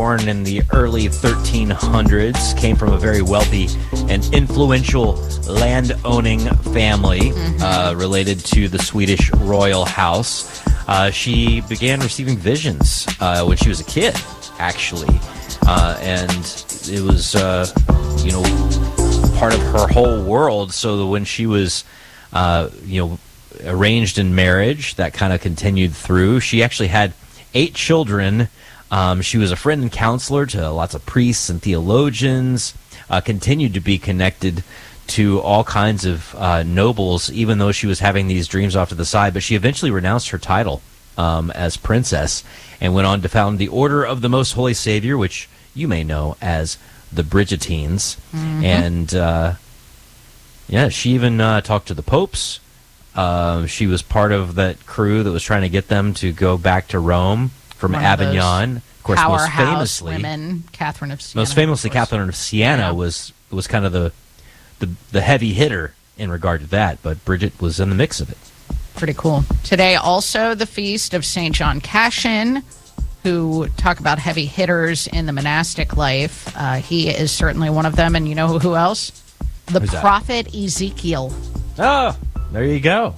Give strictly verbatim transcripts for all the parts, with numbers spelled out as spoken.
born in the early thirteen hundreds, came from a very wealthy and influential land-owning family mm-hmm. uh, related to the Swedish royal house. Uh, she began receiving visions uh, when she was a kid, actually. Uh, and it was, uh, you know, part of her whole world. So that when she was, uh, you know, arranged in marriage, that kind of continued through. She actually had eight children. Um, she was a friend and counselor to lots of priests and theologians, uh, continued to be connected to all kinds of uh, nobles, even though she was having these dreams off to the side. But she eventually renounced her title um, as princess and went on to found the Order of the Most Holy Savior, which you may know as the Bridgetines. Mm-hmm. And, uh, yeah, she even uh, talked to the popes. Uh, she was part of that crew that was trying to get them to go back to Rome from One Avignon. Of, of course, most famously, women, Catherine of Siena. Most famously, Catherine of Siena yeah. was was kind of the, the the heavy hitter in regard to that, but Bridget was in the mix of it. Pretty cool. Today, also the feast of Saint John Cassian, who talk about heavy hitters in the monastic life. Uh, he is certainly one of them, and you know who, who else? The Who's prophet that? Ezekiel. Oh, there you go.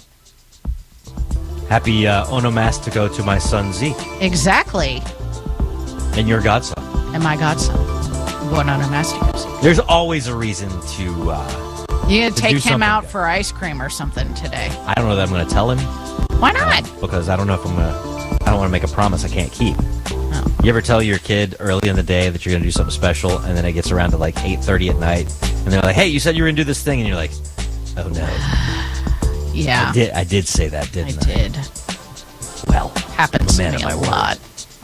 Happy uh, onomastico to my son Zeke. Exactly. And your godson. And my godson. Going onomastico. There's always a reason to... Uh, You're going to take him out good. for ice cream or something today. I don't know that I'm going to tell him. Why not? Uh, because I don't know if I'm going to... I don't want to make a promise I can't keep. Oh. You ever tell your kid early in the day that you're going to do something special, and then it gets around to like eight thirty at night, and they're like, hey, you said you were going to do this thing, and you're like, oh no. Yeah. I did I did say that, didn't I? I did. Well, happens to me a lot.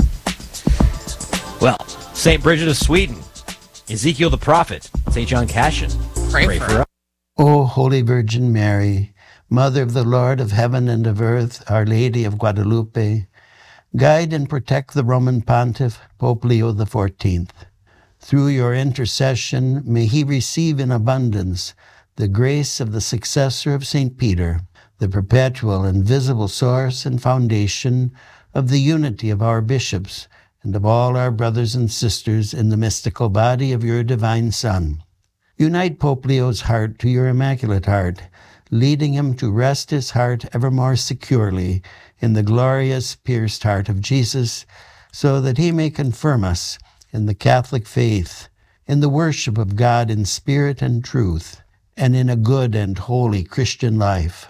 Well, Saint Bridget of Sweden, Ezekiel the prophet, Saint John Cassian. Pray, Pray for, for us. O Holy Virgin Mary, Mother of the Lord of heaven and of earth, Our Lady of Guadalupe, guide and protect the Roman Pontiff, Pope Leo the fourteenth. Through your intercession, may he receive in abundance the grace of the successor of Saint Peter, the perpetual and visible source and foundation of the unity of our bishops and of all our brothers and sisters in the mystical body of your divine Son. Unite Pope Leo's heart to your Immaculate Heart, leading him to rest his heart ever more securely in the glorious pierced heart of Jesus, so that he may confirm us in the Catholic faith, in the worship of God in spirit and truth, and in a good and holy Christian life.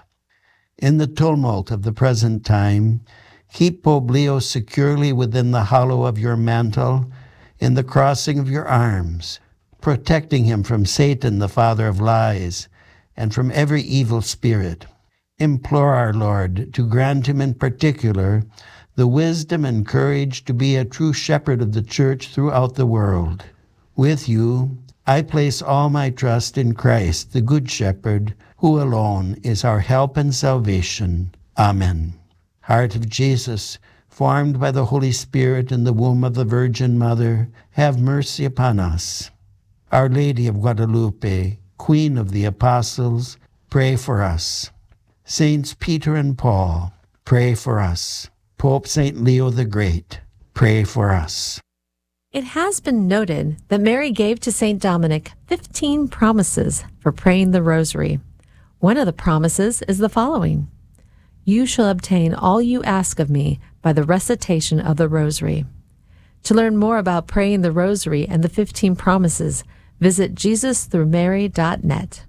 In the tumult of the present time, keep Pope Leo securely within the hollow of your mantle, in the crossing of your arms, protecting him from Satan, the father of lies, and from every evil spirit. Implore our Lord to grant him in particular the wisdom and courage to be a true shepherd of the Church throughout the world. With you, I place all my trust in Christ, the Good Shepherd, who alone is our help and salvation. Amen. Heart of Jesus, formed by the Holy Spirit in the womb of the Virgin Mother, have mercy upon us. Our Lady of Guadalupe, Queen of the Apostles, pray for us. Saints Peter and Paul, pray for us. Pope Saint Leo the Great, pray for us. It has been noted that Mary gave to Saint Dominic fifteen promises for praying the rosary. One of the promises is the following: You shall obtain all you ask of me by the recitation of the rosary. To learn more about praying the rosary and the fifteen promises, visit jesus through mary dot net.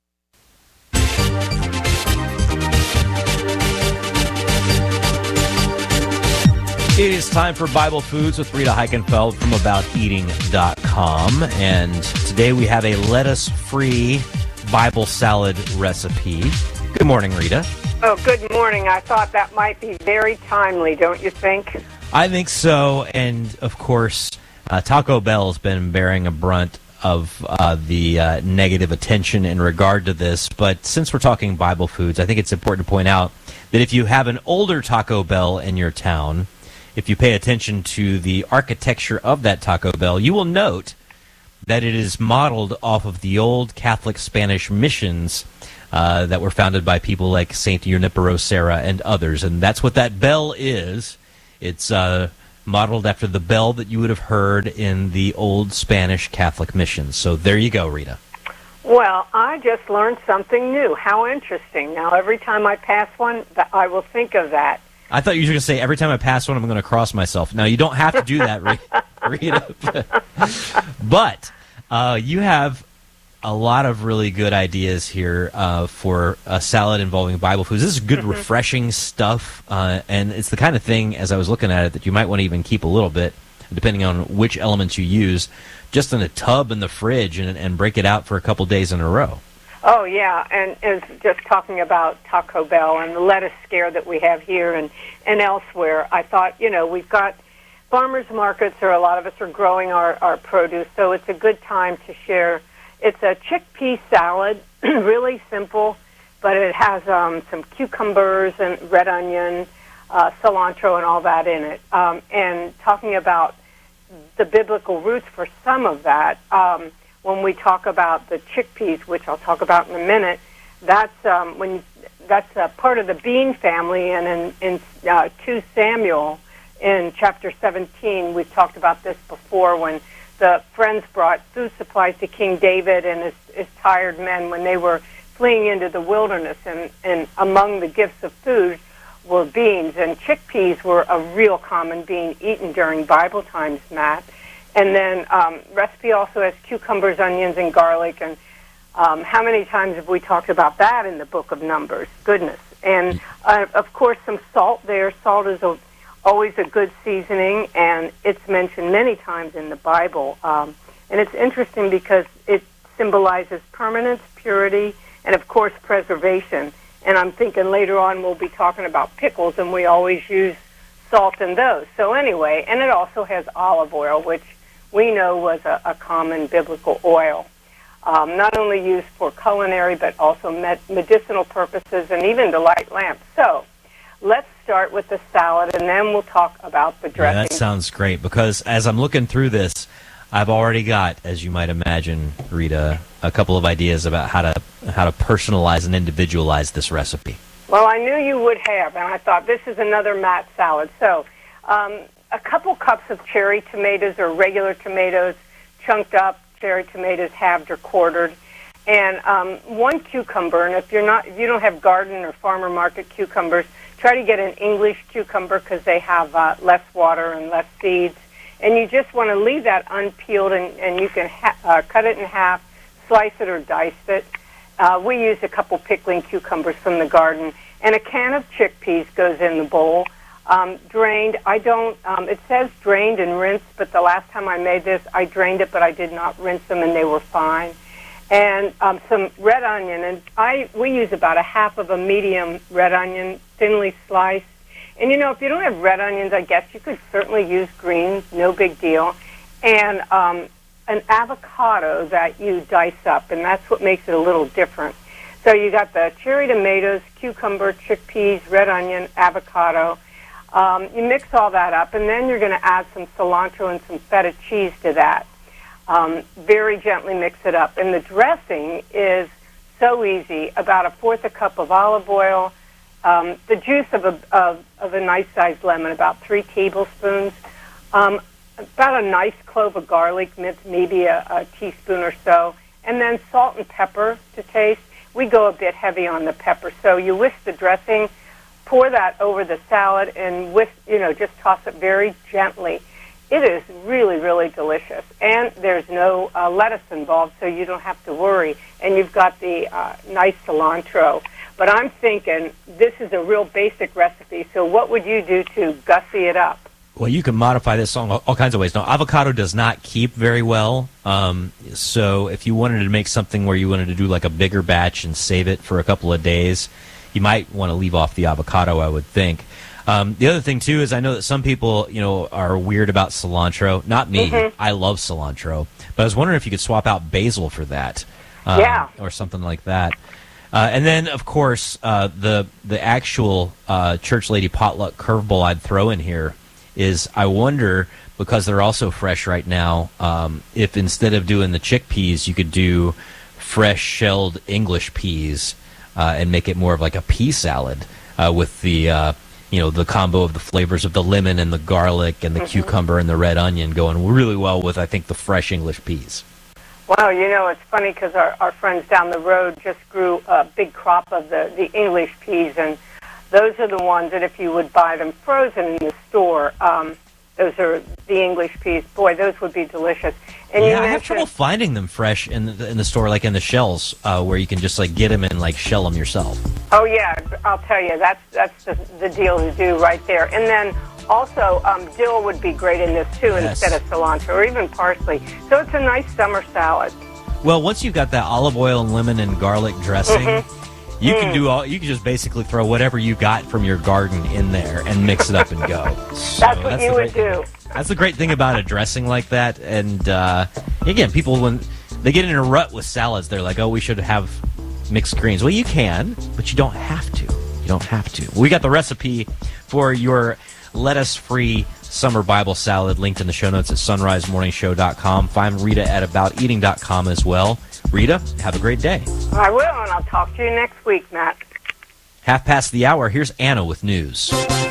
It is time for Bible Foods with Rita Heikenfeld from about eating dot com. And today we have a lettuce-free Bible salad recipe. Good morning, Rita. Oh, good morning. I thought that might be very timely, don't you think? I think so. And, of course, uh, Taco Bell has been bearing a brunt of uh, the uh, negative attention in regard to this. But since we're talking Bible Foods, I think it's important to point out that if you have an older Taco Bell in your town, if you pay attention to the architecture of that Taco Bell, you will note that it is modeled off of the old Catholic Spanish missions uh, that were founded by people like Saint Junipero Serra and others. And that's what that bell is. It's uh, modeled after the bell that you would have heard in the old Spanish Catholic missions. So there you go, Rita. Well, I just learned something new. How interesting. Now, every time I pass one, th- I will think of that. I thought you were going to say, every time I pass one, I'm going to cross myself. Now, you don't have to do that, Rita. But uh, you have a lot of really good ideas here uh, for a salad involving Bible foods. This is good, mm-hmm. refreshing stuff, uh, and it's the kind of thing, as I was looking at it, that you might want to even keep a little bit, depending on which elements you use, just in a tub in the fridge and, and break it out for a couple days in a row. Oh, yeah, and as just talking about Taco Bell and the lettuce scare that we have here and, and elsewhere, I thought, you know, we've got farmers markets, or a lot of us are growing our, our produce, so it's a good time to share. It's a chickpea salad, really simple, but it has um, some cucumbers and red onion, uh, cilantro, and all that in it. Um, and talking about the biblical roots for some of that, um, when we talk about the chickpeas, which I'll talk about in a minute, that's um, when you, that's a part of the bean family. And in, in uh, Second Samuel, in chapter seventeen, we've talked about this before, when the friends brought food supplies to King David and his, his tired men when they were fleeing into the wilderness, and, and among the gifts of food were beans, and chickpeas were a real common bean eaten during Bible times, Matt. And then um, recipe also has cucumbers, onions, and garlic, and um, how many times have we talked about that in the book of Numbers? Goodness. And, uh, of course, some salt there. Salt is a always a good seasoning, and it's mentioned many times in the Bible. Um, and it's interesting because it symbolizes permanence, purity, and, of course, preservation. And I'm thinking later on we'll be talking about pickles, and we always use salt in those. So anyway, and it also has olive oil, which we know was a, a common biblical oil, um, not only used for culinary but also med- medicinal purposes and even to light lamps. So let's start with the salad, and then we'll talk about the dressing. Yeah, that sounds great, because as I'm looking through this, I've already got, as you might imagine, Rita, a couple of ideas about how to how to personalize and individualize this recipe. Well, I knew you would have, and I thought this is another Matt salad. So um, a couple cups of cherry tomatoes, or regular tomatoes, chunked up, cherry tomatoes halved or quartered, and um, one cucumber. And if you're not, if you don't have garden or farmer market cucumbers, try to get an English cucumber because they have uh, less water and less seeds. And you just want to leave that unpeeled, and, and you can ha- uh, cut it in half, slice it or dice it. Uh, we use a couple pickling cucumbers from the garden. And a can of chickpeas goes in the bowl, um, drained. I don't, um, it says drained and rinsed, but the last time I made this, I drained it, but I did not rinse them, and they were fine. And um, some red onion, and I we use about a half of a medium red onion, thinly sliced. And, you know, if you don't have red onions, I guess you could certainly use greens, no big deal. And um, an avocado that you dice up, and that's what makes it a little different. So you got the cherry tomatoes, cucumber, chickpeas, red onion, avocado. Um, you mix all that up, and then you're going to add some cilantro and some feta cheese to that. Um, very gently mix it up. And the dressing is so easy, about a fourth a cup of olive oil, um, the juice of a, of, of a nice-sized lemon, about three tablespoons, um, about a nice clove of garlic, minced maybe a, a teaspoon or so, and then salt and pepper to taste. We go a bit heavy on the pepper. So you whisk the dressing, pour that over the salad, and whisk, you know, just toss it very gently. It is really, really delicious. And there's no uh, lettuce involved, so you don't have to worry. And you've got the uh, nice cilantro. But I'm thinking this is a real basic recipe, so what would you do to gussy it up? Well, you can modify this song all kinds of ways. Now, avocado does not keep very well, um, so if you wanted to make something where you wanted to do like a bigger batch and save it for a couple of days, you might want to leave off the avocado, I would think. Um, the other thing, too, is I know that some people, you know, are weird about cilantro. Not me. Mm-hmm. I love cilantro. But I was wondering if you could swap out basil for that. Um, yeah. Or something like that. Uh, and then, of course, uh, the the actual uh, Church Lady potluck curveball I'd throw in here is I wonder, because they're also fresh right now, um, if instead of doing the chickpeas, you could do fresh shelled English peas uh, and make it more of like a pea salad uh, with the... Uh, you know, the combo of the flavors of the lemon and the garlic and the mm-hmm. cucumber and the red onion going really well with, I think, the fresh English peas. Well, you know, it's funny because our, our friends down the road just grew a big crop of the, the English peas, and those are the ones that if you would buy them frozen in the store, um, those are the English peas. Boy, those would be delicious. And yeah, you I mentioned, have trouble finding them fresh in the, in the store, like in the shells, uh, where you can just like get them and like shell them yourself. Oh yeah, I'll tell you, that's that's the, the deal to do right there. And then also, um, dill would be great in this too, yes. instead of cilantro or even parsley. So it's a nice summer salad. Well, once you've got that olive oil and lemon and garlic dressing, mm-hmm. you mm. can do all. You can just basically throw whatever you got from your garden in there and mix it up and go. So that's what that's you would great, do. That's the great thing about a dressing like that. And uh, again, people when they get in a rut with salads, they're like, "Oh, we should have mixed greens." Well, you can, but you don't have to. You don't have to. We got the recipe for your lettuce-free summer Bible salad linked in the show notes at sunrise morning show dot com. Find Rita at about eating dot com as well. Rita, have a great day. I will, and I'll talk to you next week, Matt. Half past the hour, here's Anna with news.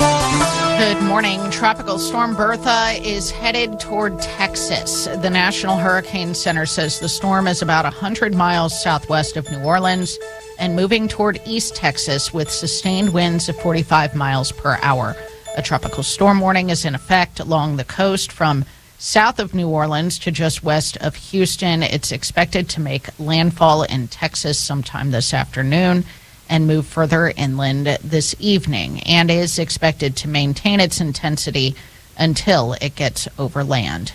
Good morning. Tropical storm Bertha is headed toward Texas. The National Hurricane Center says the storm is about one hundred miles southwest of New Orleans and moving toward East Texas with sustained winds of forty-five miles per hour. A tropical storm warning is in effect along the coast from south of New Orleans to just west of Houston. It's expected to make landfall in Texas sometime this afternoon and move further inland this evening, and is expected to maintain its intensity until it gets over land.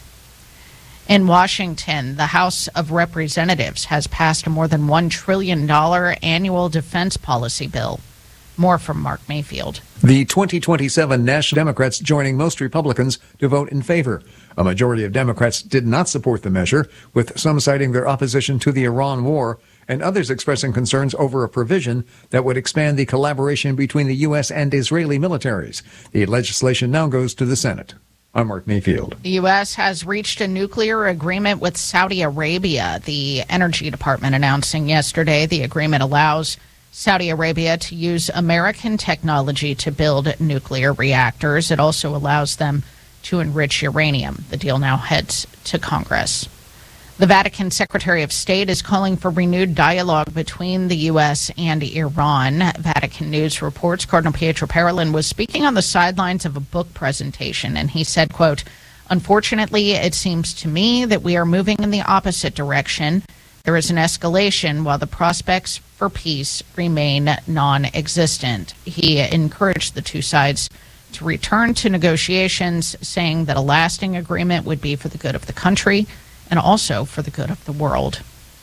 In Washington, the House of Representatives has passed a more than one trillion dollars annual defense policy bill. More from Mark Mayfield. The twenty twenty-seven National Democrats joining most Republicans to vote in favor. A majority of Democrats did not support the measure, with some citing their opposition to the Iran war and others expressing concerns over a provision that would expand the collaboration between the U S and Israeli militaries. The legislation now goes to the Senate. I'm Mark Mayfield. The U S has reached a nuclear agreement with Saudi Arabia. The Energy Department announcing yesterday the agreement allows Saudi Arabia to use American technology to build nuclear reactors. It also allows them to enrich uranium. The deal now heads to Congress. The Vatican Secretary of State is calling for renewed dialogue between the U S and Iran. Vatican News reports Cardinal Pietro Parolin was speaking on the sidelines of a book presentation, and he said, quote, "Unfortunately, it seems to me that we are moving in the opposite direction. There is an escalation while the prospects for peace remain non-existent." He encouraged the two sides to return to negotiations, saying that a lasting agreement would be for the good of the country and also for the good of the world.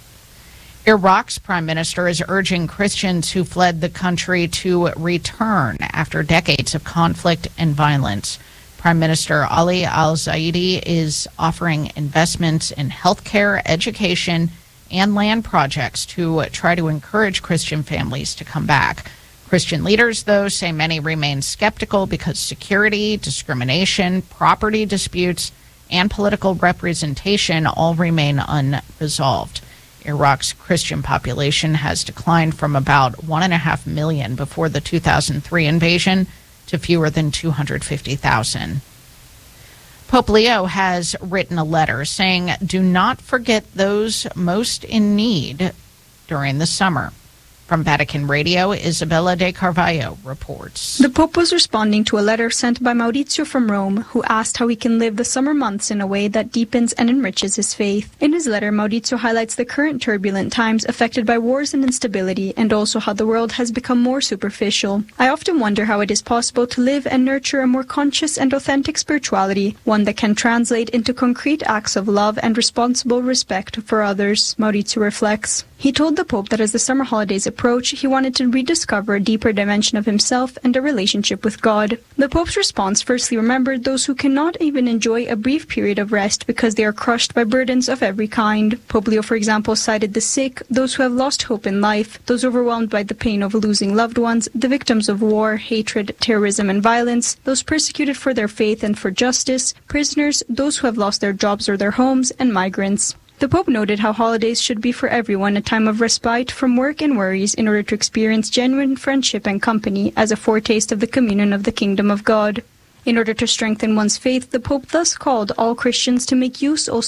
Iraq's prime minister is urging Christians who fled the country to return after decades of conflict and violence. Prime Minister Ali al-Zaidi is offering investments in healthcare, education, and land projects to try to encourage Christian families to come back. Christian leaders, though, say many remain skeptical because security, discrimination, property disputes, and political representation all remain unresolved. Iraq's Christian population has declined from about one and a half million before the two thousand three invasion to fewer than two hundred fifty thousand. Pope Leo has written a letter saying, "Do not forget those most in need during the summer." From Vatican Radio, Isabella de Carvalho reports. The Pope was responding to a letter sent by Maurizio from Rome, who asked how he can live the summer months in a way that deepens and enriches his faith. In his letter, Maurizio highlights the current turbulent times affected by wars and instability, and also how the world has become more superficial. "I often wonder how it is possible to live and nurture a more conscious and authentic spirituality, one that can translate into concrete acts of love and responsible respect for others," Maurizio reflects. He told the Pope that as the summer holidays approach, he wanted to rediscover a deeper dimension of himself and a relationship with God. The Pope's response firstly remembered those who cannot even enjoy a brief period of rest because they are crushed by burdens of every kind. Pope Leo, for example, cited the sick, those who have lost hope in life, those overwhelmed by the pain of losing loved ones, the victims of war, hatred, terrorism, and violence, those persecuted for their faith and for justice, prisoners, those who have lost their jobs or their homes, and migrants. The Pope noted how holidays should be for everyone a time of respite from work and worries in order to experience genuine friendship and company as a foretaste of the communion of the kingdom of God. In order to strengthen one's faith, the Pope thus called all Christians to make use also